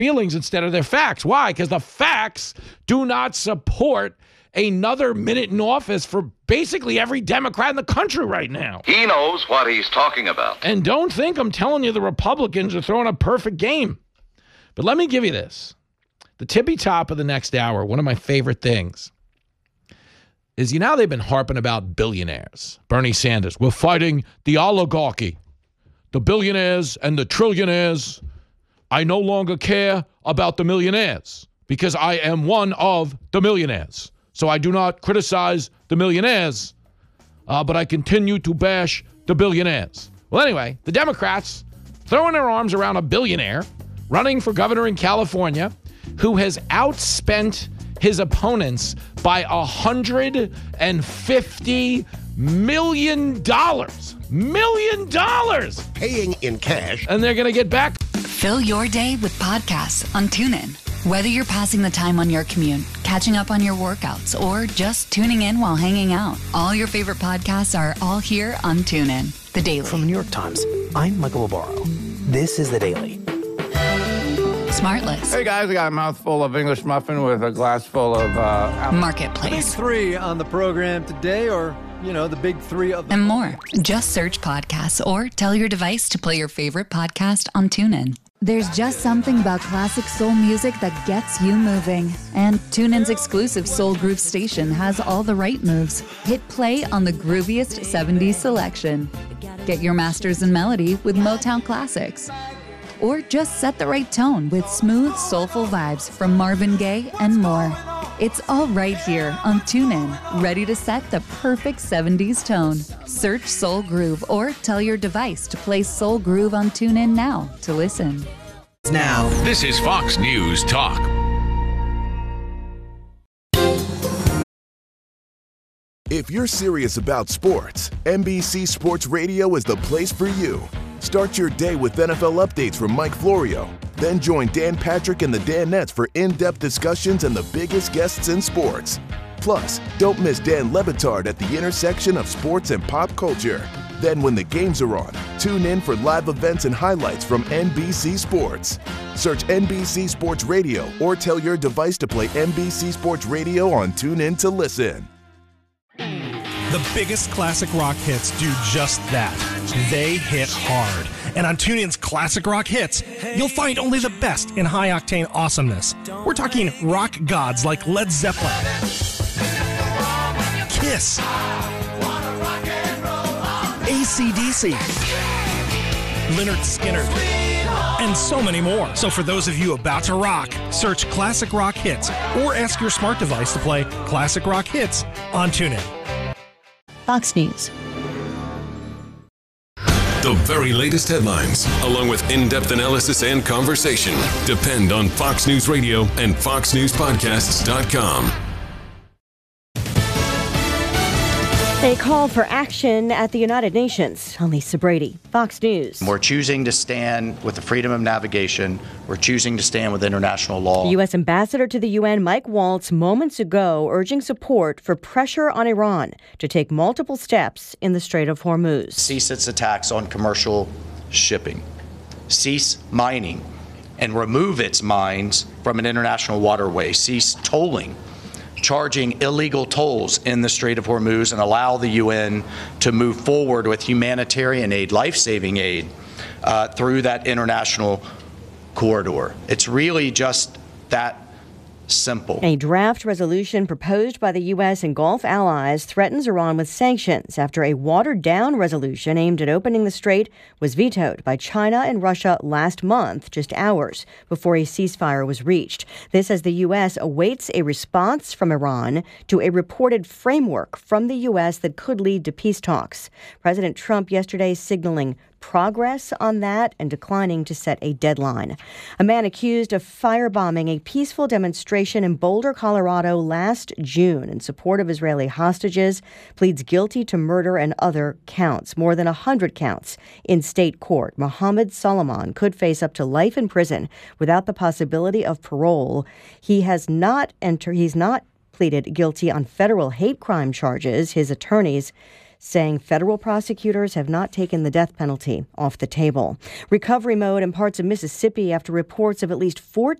feelings instead of their facts. Why? Because the facts do not support another minute in office for basically every Democrat in the country right now. He knows what he's talking about. And don't think I'm telling you the Republicans are throwing a perfect game. But let me give you this. The tippy top of the next hour, one of my favorite things, is they've been harping about billionaires. Bernie Sanders, we're fighting the oligarchy, the billionaires and the trillionaires. I no longer care about the millionaires because I am one of the millionaires. So I do not criticize the millionaires, but I continue to bash the billionaires. Well, anyway, the Democrats throwing their arms around a billionaire running for governor in California who has outspent his opponents by $150 million. Paying in cash. And they're going to get back. Fill your day with podcasts on TuneIn. Whether you're passing the time on your commute, catching up on your workouts, or just tuning in while hanging out, all your favorite podcasts are all here on TuneIn. The Daily. From the New York Times, I'm Michael Barbaro. This is The Daily. Smartless. Hey guys, I got a mouthful of English muffin with a glass full of Marketplace. Big three on the program today, or, the big three of them. And more. Just search podcasts or tell your device to play your favorite podcast on TuneIn. There's just something about classic soul music that gets you moving. And TuneIn's exclusive Soul Groove station has all the right moves. Hit play on the grooviest 70s selection. Get your masters in melody with Motown classics. Or just set the right tone with smooth, soulful vibes from Marvin Gaye and more. It's all right here on TuneIn, ready to set the perfect 70s tone. Search Soul Groove or tell your device to play Soul Groove on TuneIn now to listen. Now, this is Fox News Talk. If you're serious about sports, NBC Sports Radio is the place for you. Start your day with NFL updates from Mike Florio. Then join Dan Patrick and the Danettes for in-depth discussions and the biggest guests in sports. Plus, don't miss Dan Le Batard at the intersection of sports and pop culture. Then when the games are on, tune in for live events and highlights from NBC Sports. Search NBC Sports Radio or tell your device to play NBC Sports Radio on TuneIn to listen. The biggest classic rock hits do just that. They hit hard. And on TuneIn's Classic Rock Hits, you'll find only the best in high-octane awesomeness. We're talking rock gods like Led Zeppelin, Kiss, AC/DC, Lynyrd Skynyrd, and so many more. So for those of you about to rock, search Classic Rock Hits or ask your smart device to play Classic Rock Hits on TuneIn. Fox News. The very latest headlines, along with in-depth analysis and conversation, depend on Fox News Radio and FoxNewsPodcasts.com. A call for action at the United Nations. I'm Lisa Brady, Fox News. We're choosing to stand with the freedom of navigation. We're choosing to stand with international law. The U.S. Ambassador to the UN, Mike Waltz, moments ago urging support for pressure on Iran to take multiple steps in the Strait of Hormuz. Cease its attacks on commercial shipping. Cease mining and remove its mines from an international waterway. Cease tolling, charging illegal tolls in the Strait of Hormuz, and allow the UN to move forward with humanitarian aid, life-saving aid, through that international corridor. It's really just that simple. A draft resolution proposed by the U.S. and Gulf allies threatens Iran with sanctions after a watered-down resolution aimed at opening the strait was vetoed by China and Russia last month, just hours before a ceasefire was reached. This as the U.S. awaits a response from Iran to a reported framework from the U.S. that could lead to peace talks. President Trump yesterday signaling progress on that and declining to set a deadline. A man accused of firebombing a peaceful demonstration in Boulder, Colorado last June in support of Israeli hostages pleads guilty to murder and other counts, more than 100 counts in state court. Mohammed Solomon could face up to life in prison without the possibility of parole. He's not pleaded guilty on federal hate crime charges. His attorneys saying federal prosecutors have not taken the death penalty off the table. Recovery mode in parts of Mississippi after reports of at least 14